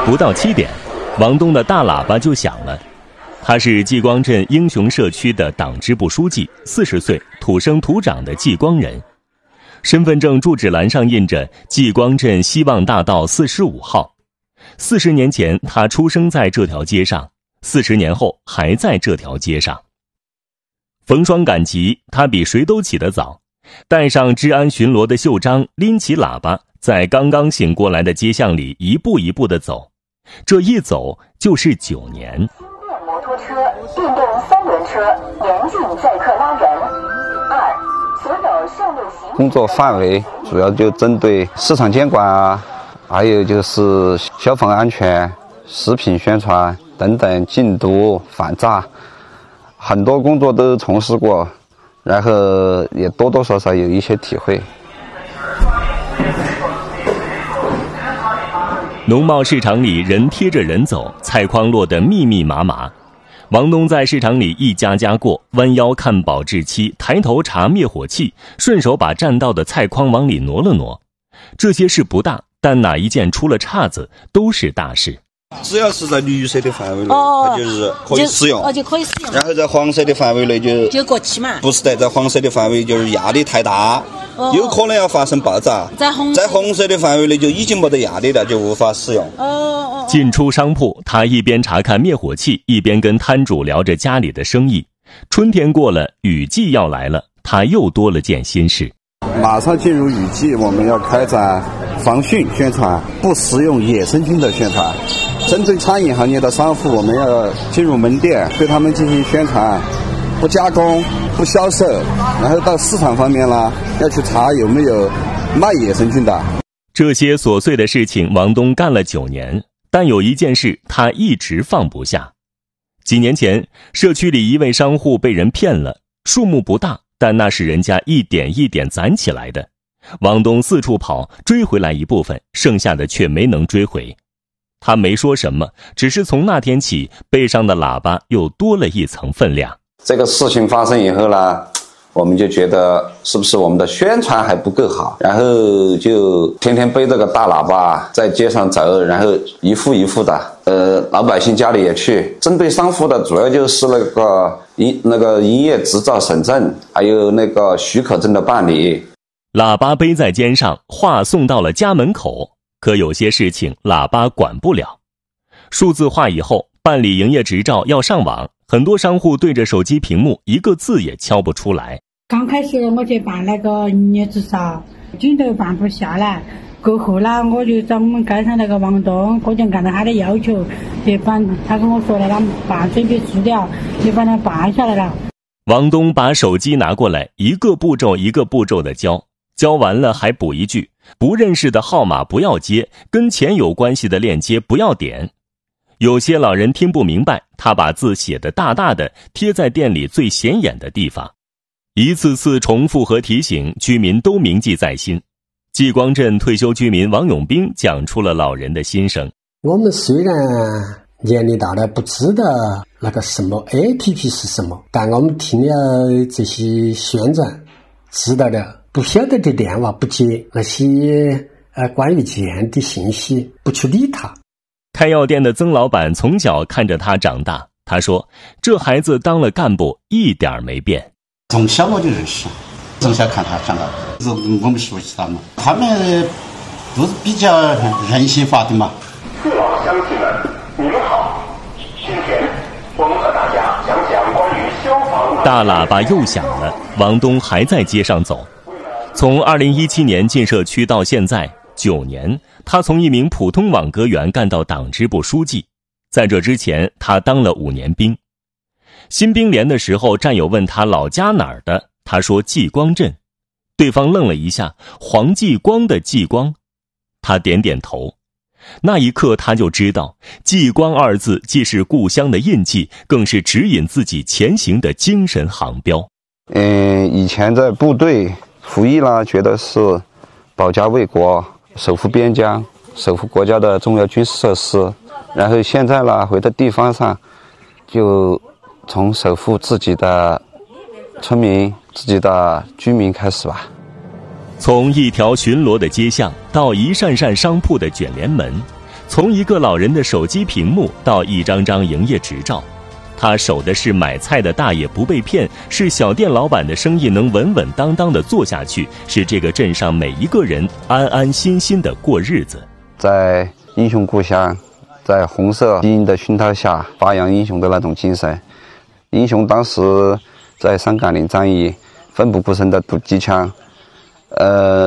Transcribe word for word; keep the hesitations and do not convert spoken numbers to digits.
不到七点，王东的大喇叭就响了。他是继光镇英雄社区的党支部书记，四十岁，土生土长的继光人。身份证住址栏上印着继光镇希望大道四十五号。四十年前，他出生在这条街上，四十年后还在这条街上。逢双赶集，他比谁都起得早，带上治安巡逻的袖章，拎起喇叭，在刚刚醒过来的街巷里一步一步地走。这一走就是九年。 摩托车、电动三轮车严禁载客拉人。二、所有上路行工作范围主要就针对市场监管啊，还有就是消防安全、食品宣传等等，禁毒、反诈，很多工作都从事过，然后也多多少少有一些体会。 农贸市场里人贴着人走，菜筐落得密密麻麻。王东在市场里一家家过，弯腰看保质期，抬头查灭火器，顺手把占道的菜筐往里挪了挪。这些事不大，但哪一件出了岔子都是大事。 只要是在绿色的范围内， 哦、 它就是可以使用， 哦就可以使用。 然后在黄色的范围内就就过期嘛。 不是的，在黄色的范围就是压力太大，哦、有可能要发生爆炸。 在红在红色的范围内就已经没得压力了，就无法使用。 哦哦。 进出商铺，他一边查看灭火器，一边跟摊主聊着家里的生意。春天过了，雨季要来了，他又多了件心事。 马上进入雨季，我们要开展防汛宣传，不食用野生菌的宣传。针对餐饮行业的商户，我们要进入门店，对他们进行宣传，不加工、不销售。然后到市场方面呢，要去查有没有卖野生菌的。 这些琐碎的事情，王东干了九年，但有一件事他一直放不下。几年前，社区里一位商户被人骗了，数目不大，但那是人家一点一点攒起来的。王东四处跑，追回来一部分，剩下的却没能追回。他没说什么，只是从那天起，背上的喇叭又多了一层分量。 这个事情发生以后呢，我们就觉得是不是我们的宣传还不够好，然后就天天背着个大喇叭在街上走，然后一户一户的，呃，老百姓家里也去。针对商户的主要就是那个营那个营业执照审证，还有那个许可证的办理。 喇叭背在肩上，话送到了家门口。可有些事情喇叭管不了。数字化以后，办理营业执照要上网，很多商户对着手机屏幕一个字也敲不出来。 刚开始我去办那个营业执照，紧都办不下来，过后呢我就找我们街上那个王东，我就按照他的要求去办，他跟我说了，他办这笔资料就把它办下来了。 王东把手机拿过来，一个步骤一个步骤的教，教完了还补一句，不认识的号码不要接，跟钱有关系的链接不要点。有些老人听不明白，他把字写得大大的，贴在店里最显眼的地方。一次次重复和提醒，居民都铭记在心。继光镇退休居民王永兵讲出了老人的心声。 我们虽然年龄大了，不知道那个什么 A P P 是什么，但我们听了这些宣传，知道了。不晓得的电话不接，那些呃关于钱的信息不去理他。 开药店的曾老板从小看着他长大，他说这孩子当了干部一点没变。 从小我就认识，从小看他长大，是我们熟悉他嘛，他们都是比较人性化的嘛。 父老乡亲们，你们好，今天我们和大家讲讲关于消防。 大喇叭又响了，王东还在街上走。从二零一七年进社区到现在九年，他从一名普通网格员干到党支部书记。在这之前，他当了五年兵。新兵连的时候，战友问他老家哪儿的，他说继光镇。对方愣了一下，黄继光的继光。他点点头。那一刻他就知道，继光二字既是故乡的印记，更是指引自己前行的精神航标。 嗯，以前在部队服役呢，觉得是保家卫国，守护边疆，守护国家的重要军事设施。然后现在呢，回到地方上，就从守护自己的村民、自己的居民开始吧。 从一条巡逻的街巷到一扇扇商铺的卷帘门， 从一个老人的手机屏幕到一张张营业执照，他守的是买菜的大爷不被骗，是小店老板的生意能稳稳当当地做下去，是这个镇上每一个人安安心心地过日子。 在英雄故乡，在红色基因的熏陶下，发扬英雄的那种精神。英雄当时在三岗岭战役奋不顾身的堵机枪，呃。